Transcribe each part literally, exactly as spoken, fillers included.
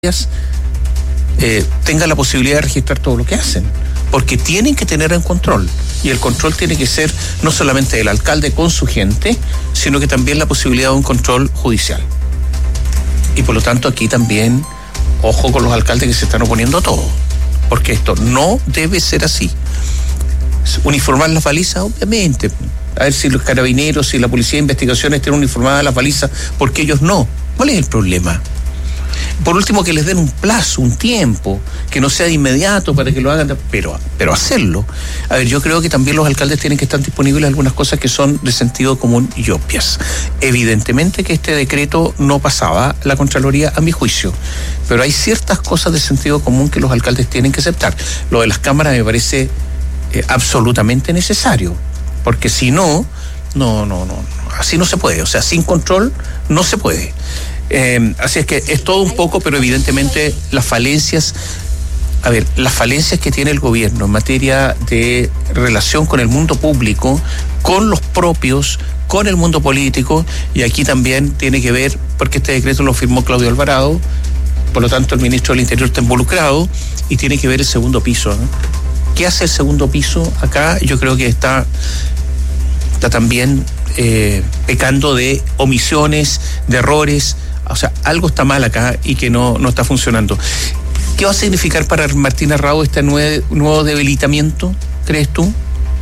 eh, tenga la posibilidad de registrar todo lo que hacen, porque tienen que tener en control, y el control tiene que ser no solamente del alcalde con su gente, sino que también la posibilidad de un control judicial. Y por lo tanto aquí también ojo con los alcaldes que se están oponiendo a todo, porque esto no debe ser así. Uniformar las balizas, obviamente, a ver si los carabineros, si la policía de investigaciones tienen uniformadas las balizas, porque ellos no. ¿Cuál es el problema? Por último, que les den un plazo, un tiempo, que no sea de inmediato para que lo hagan, pero, pero hacerlo. A ver, yo creo que también los alcaldes tienen que estar disponibles a algunas cosas que son de sentido común y obvias. Evidentemente que este decreto no pasaba la Contraloría a mi juicio, pero hay ciertas cosas de sentido común que los alcaldes tienen que aceptar. Lo de las cámaras me parece eh, absolutamente necesario, porque si no, no, no, no, así no se puede, o sea, sin control no se puede. Eh, así es que es todo un poco, pero evidentemente las falencias, a ver, las falencias que tiene el gobierno en materia de relación con el mundo público, con los propios, con el mundo político, y aquí también tiene que ver, porque este decreto lo firmó Claudio Alvarado, por lo tanto el ministro del Interior está involucrado, y tiene que ver el segundo piso, ¿no? ¿Qué hace el segundo piso acá? Yo creo que está, está también eh, pecando de omisiones, de errores. O sea, algo está mal acá y que no, no está funcionando. ¿Qué va a significar para Martín Arrau este nuevo, nuevo debilitamiento, crees tú?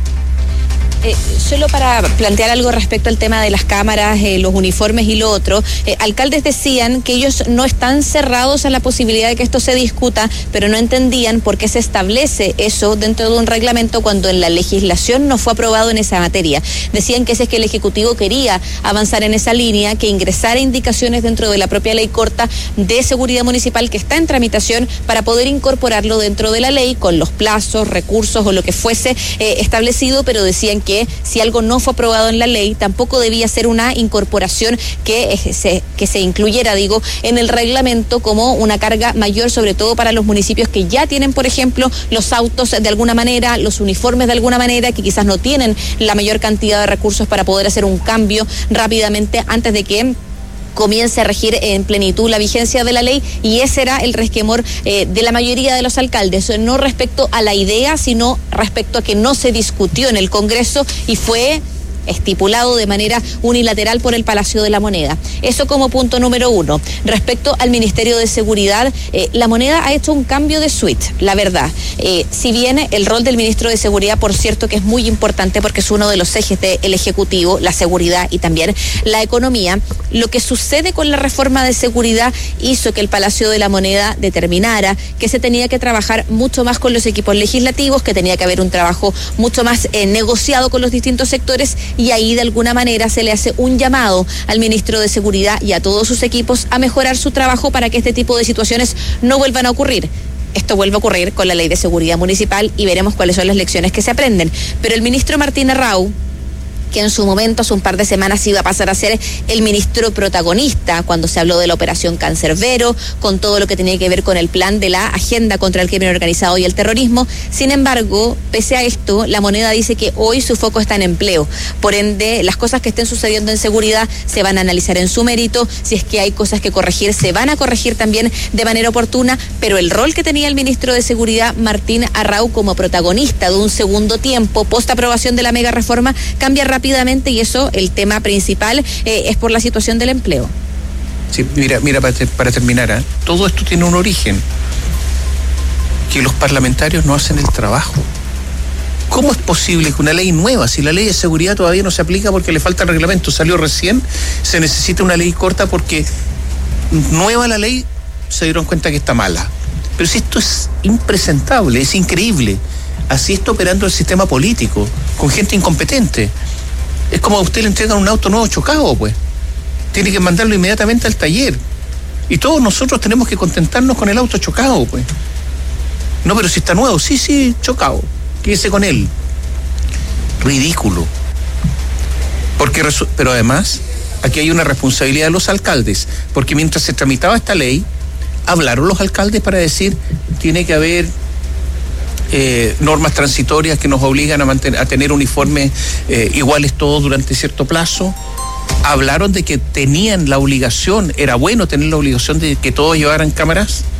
Eh, solo para plantear algo respecto al tema de las cámaras, eh, los uniformes y lo otro, eh, alcaldes decían que ellos no están cerrados a la posibilidad de que esto se discuta, pero no entendían por qué se establece eso dentro de un reglamento cuando en la legislación no fue aprobado en esa materia. Decían que ese es que el Ejecutivo quería avanzar en esa línea, que ingresara indicaciones dentro de la propia ley corta de seguridad municipal que está en tramitación para poder incorporarlo dentro de la ley con los plazos, recursos o lo que fuese eh, establecido, pero decían que que si algo no fue aprobado en la ley, tampoco debía ser una incorporación que se, que se incluyera, digo, en el reglamento como una carga mayor, sobre todo para los municipios que ya tienen, por ejemplo, los autos de alguna manera, los uniformes de alguna manera, que quizás no tienen la mayor cantidad de recursos para poder hacer un cambio rápidamente antes de que comience a regir en plenitud la vigencia de la ley, y ese era el resquemor eh, de la mayoría de los alcaldes, no respecto a la idea, sino respecto a que no se discutió en el Congreso y fue estipulado de manera unilateral por el Palacio de la Moneda. Eso como punto número uno. Respecto al Ministerio de Seguridad, eh, la Moneda ha hecho un cambio de suite, la verdad. Eh, si bien el rol del Ministro de Seguridad, por cierto, que es muy importante porque es uno de los ejes del Ejecutivo, la seguridad y también la economía, lo que sucede con la reforma de seguridad hizo que el Palacio de la Moneda determinara que se tenía que trabajar mucho más con los equipos legislativos, que tenía que haber un trabajo mucho más eh, negociado con los distintos sectores, y ahí de alguna manera se le hace un llamado al Ministro de Seguridad y a todos sus equipos a mejorar su trabajo para que este tipo de situaciones no vuelvan a ocurrir. Esto vuelve a ocurrir con la Ley de Seguridad Municipal y veremos cuáles son las lecciones que se aprenden. Pero el ministro Martín Arrau, que en su momento, hace un par de semanas, iba a pasar a ser el ministro protagonista cuando se habló de la operación Cancerbero, con todo lo que tenía que ver con el plan de la agenda contra el crimen organizado y el terrorismo. Sin embargo, pese a esto, la Moneda dice que hoy su foco está en empleo. Por ende, las cosas que estén sucediendo en seguridad se van a analizar en su mérito. Si es que hay cosas que corregir, se van a corregir también de manera oportuna, pero el rol que tenía el ministro de Seguridad, Martín Arrau, como protagonista de un segundo tiempo, post aprobación de la mega reforma, cambia rápidamente. rápidamente, y eso, el tema principal, eh, es por la situación del empleo. Sí, mira, mira para, te, para terminar, ¿eh? Todo esto tiene un origen, que los parlamentarios no hacen el trabajo. ¿Cómo es posible que una ley nueva, si la ley de seguridad todavía no se aplica porque le falta el reglamento, salió recién, se necesita una ley corta porque nueva la ley, se dieron cuenta que está mala? Pero si esto es impresentable, es increíble. Así está operando el sistema político, con gente incompetente. Es como a usted le entregan un auto nuevo chocado, pues. Tiene que mandarlo inmediatamente al taller. Y todos nosotros tenemos que contentarnos con el auto chocado, pues. No, pero si está nuevo, sí, sí, chocado. Quédese con él. Ridículo. Porque resu- pero además, aquí hay una responsabilidad de los alcaldes, porque mientras se tramitaba esta ley, hablaron los alcaldes para decir, tiene que haber Eh, normas transitorias que nos obligan a, mantener, a tener uniformes eh, iguales todos durante cierto plazo. hablaron de que tenían la obligación, era bueno tener la obligación de que todos llevaran cámaras.